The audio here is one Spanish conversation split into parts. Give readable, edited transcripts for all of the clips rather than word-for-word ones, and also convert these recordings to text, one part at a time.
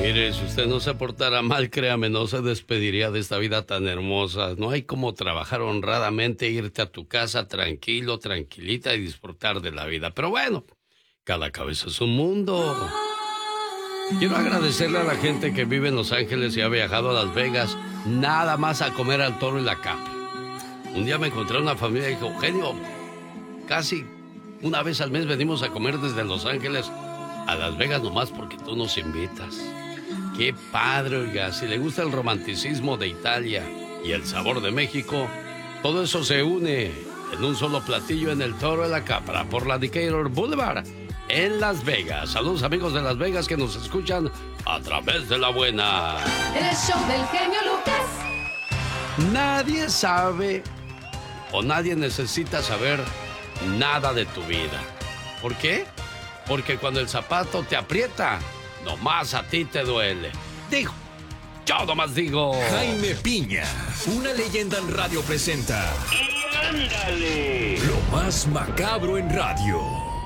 Mire, si usted no se portara mal, créame, no se despediría de esta vida tan hermosa. No hay como trabajar honradamente, irte a tu casa tranquilo, tranquilita y disfrutar de la vida. Pero bueno, cada cabeza es un mundo. Quiero agradecerle a la gente que vive en Los Ángeles y ha viajado a Las Vegas nada más a comer al Toro y la Capra. Un día me encontré una familia y dijo, Eugenio, casi una vez al mes venimos a comer desde Los Ángeles a Las Vegas nomás porque tú nos invitas. Qué padre, oiga, si le gusta el romanticismo de Italia y el sabor de México, todo eso se une en un solo platillo en el Toro de la Capra por la Decatur Boulevard en Las Vegas. Saludos amigos de Las Vegas que nos escuchan a través de la buena. El show del genio Lucas. Nadie sabe o nadie necesita saber nada de tu vida. ¿Por qué? Porque cuando el zapato te aprieta, nomás a ti te duele. Digo, yo nomás digo. Jaime Piña, una leyenda en radio presenta. ¡Y ándale! Lo más macabro en radio.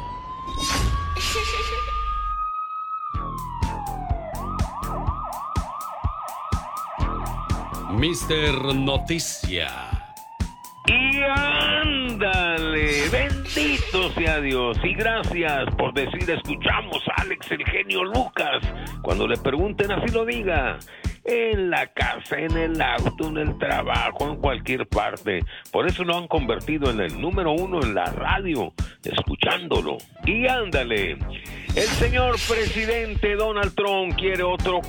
Mister Noticia. ¡Y ándale! Bendito sea Dios y gracias por decir escuchamos a Alex el genio Lucas. Cuando le pregunten así lo diga. En la casa, en el auto, en el trabajo, en cualquier parte. Por eso lo han convertido en el número 1 en la radio, escuchándolo. Y ándale, el señor presidente Donald Trump quiere otro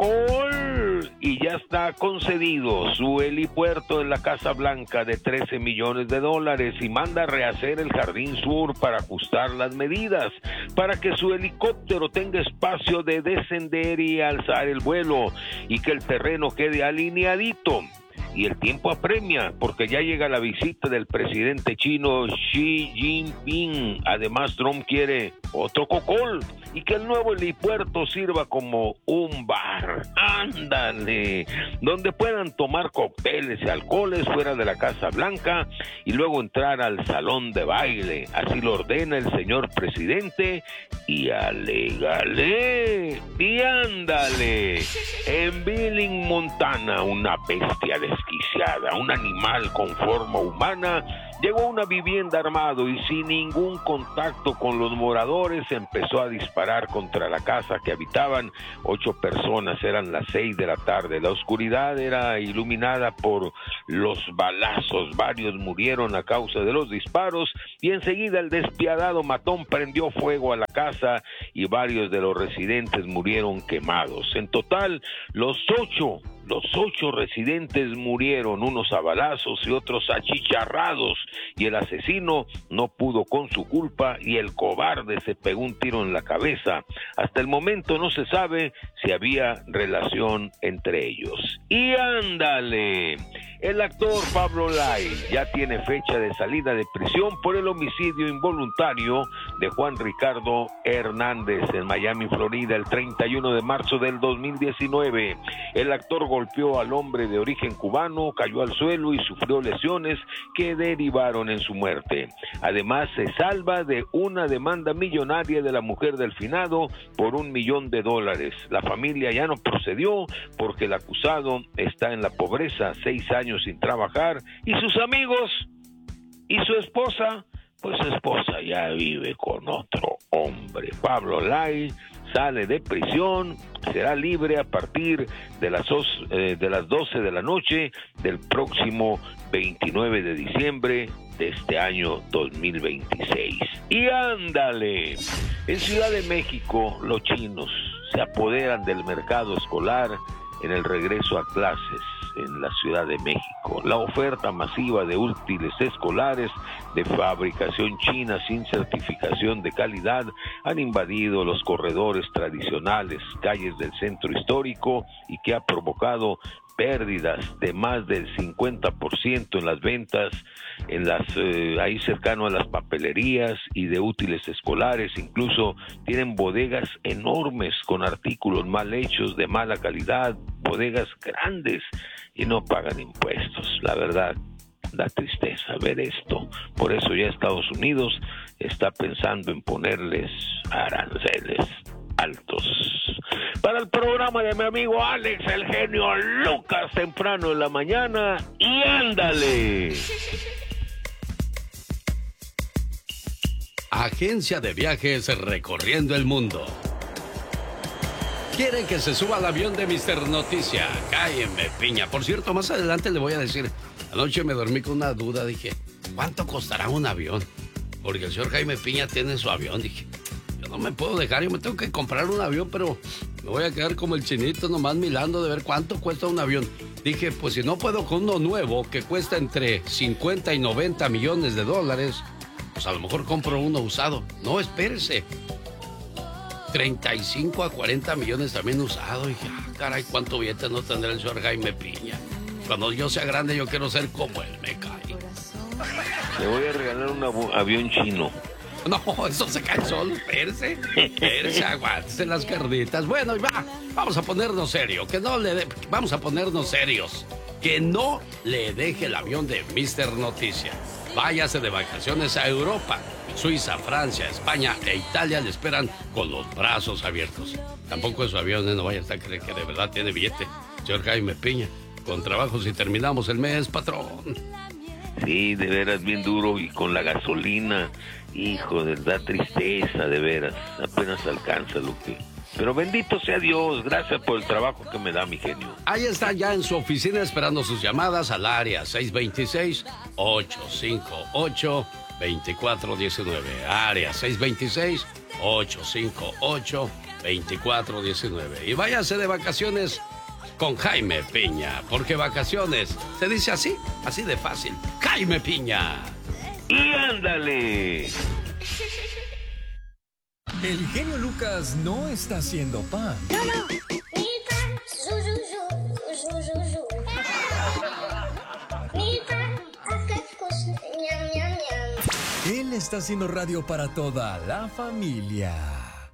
cocol y ya está concedido su helipuerto en la Casa Blanca de $13 millones y manda a rehacer el Jardín Sur para ajustar las medidas, para que su helicóptero tenga espacio de descender y alzar el vuelo y que el terreno quede alineadito. Y el tiempo apremia, porque ya llega la visita del presidente chino Xi Jinping. Además, Trump quiere otro cocol y que el nuevo helipuerto sirva como un bar. ¡Ándale! Donde puedan tomar cócteles y alcoholes fuera de la Casa Blanca y luego entrar al salón de baile. Así lo ordena el señor presidente y alégale. Y ándale. En Billings, Montana, una bestia desquiciada, un animal con forma humana, llegó a una vivienda armado y sin ningún contacto con los moradores empezó a disparar contra la casa que habitaban 8 personas. Eran las 6 de la tarde. La oscuridad era iluminada por los balazos. Varios murieron a causa de los disparos y enseguida el despiadado matón prendió fuego a la casa y varios de los residentes murieron quemados. En total, los ocho residentes murieron, unos a balazos y otros achicharrados, y el asesino no pudo con su culpa y el cobarde se pegó un tiro en la cabeza. Hasta el momento no se sabe si había relación entre ellos. Y ándale, el actor Pablo Lai ya tiene fecha de salida de prisión por el homicidio involuntario de Juan Ricardo Hernández en Miami, Florida, el 31 de marzo del 2019. El actor golpeó al hombre de origen cubano, cayó al suelo y sufrió lesiones que derivaron en su muerte. Además, se salva de una demanda millonaria de la mujer del finado por $1 millón. La familia ya no procedió porque el acusado está en la pobreza, 6 años sin trabajar, y sus amigos y su esposa, pues su esposa ya vive con otro hombre. Pablo Lai sale de prisión, será libre a partir de las 12 de la noche del próximo 29 de diciembre de este año 2026. Y ándale, en Ciudad de México los chinos se apoderan del mercado escolar en el regreso a clases en la Ciudad de México. La oferta masiva de útiles escolares de fabricación china sin certificación de calidad han invadido los corredores tradicionales, calles del centro histórico, y que ha provocado pérdidas de más del 50% en las ventas, ahí cercano a las papelerías y de útiles escolares. Incluso tienen bodegas enormes con artículos mal hechos, de mala calidad, bodegas grandes, y no pagan impuestos. La verdad, da tristeza ver esto. Por eso ya Estados Unidos está pensando en ponerles aranceles altos. para el programa de mi amigo Alex, el genio Lucas, temprano en la mañana. Y ándale. Agencia de viajes recorriendo el mundo. ¿Quieren que se suba al avión de Mr. Noticia? Cálleme, piña. Por cierto, más adelante le voy a decir. Anoche me dormí con una duda. Dije, ¿cuánto costará un avión? Porque el señor Jaime Piña tiene su avión. Dije, yo no me puedo dejar. Yo me tengo que comprar un avión, pero me voy a quedar como el chinito nomás mirando de ver cuánto cuesta un avión. Dije, pues si no puedo con uno nuevo que cuesta entre 50 y 90 millones de dólares, pues a lo mejor compro uno usado. No, espérese. 35 a 40 millones también usado. Y dije, caray, cuánto billete no tendrá el señor Jaime Piña. Cuando yo sea grande, yo quiero ser como él, me cae. Le voy a regalar un avión chino. No, eso se cae solo, espérese, aguántese las carnitas. Bueno, y vamos a ponernos serios, vamos a ponernos serios. Que no le deje el avión de Mr. Noticia. Váyase de vacaciones a Europa. Suiza, Francia, España e Italia le esperan con los brazos abiertos. Tampoco es su avión, no vaya a estar creyendo que de verdad tiene billete. Señor Jaime Piña, con trabajo si terminamos el mes, patrón. Sí, de veras, bien duro, y con la gasolina, hijo, da tristeza, de veras. Apenas alcanza lo que... Pero bendito sea Dios, gracias por el trabajo que me da mi genio. Ahí está ya en su oficina esperando sus llamadas al área 626-858-2419. Área 626-858-2419. Y váyase de vacaciones con Jaime Piña, porque vacaciones se dice así, así de fácil. Jaime Piña. Y ándale. El genio Lucas no está haciendo pan. Él está haciendo radio para toda la familia.